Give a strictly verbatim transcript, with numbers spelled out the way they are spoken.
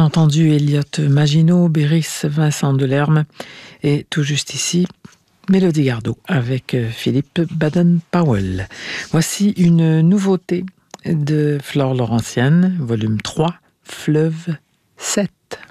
entendu Elliot Maginot, Béris, Vincent Delerme et tout juste ici, Mélodie Gardot avec Philippe Baden-Powell. Voici une nouveauté de Flore Laurentienne, volume trois, Fleuve sept.